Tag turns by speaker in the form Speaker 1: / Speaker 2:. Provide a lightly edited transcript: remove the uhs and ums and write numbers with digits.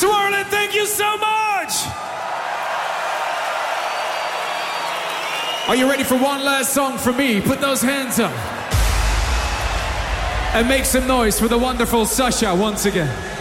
Speaker 1: Tomorrowland, thank you so much! Are you ready for one last song from me? Put those hands up. And make some noise for the wonderful Sasha once again.